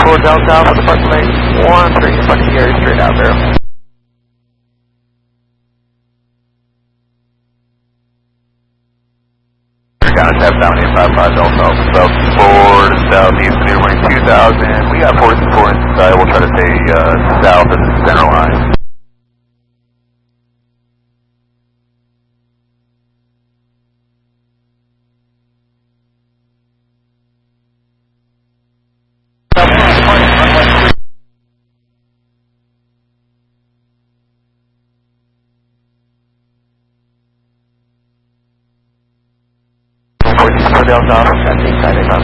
Towards down south with approximately 13, fucking Gary straight out there. Got a tap down 855 Delta Alpha South forward southeast near running 2000. We got 464 inside. We'll try to stay south of the center line. Delta Alpha,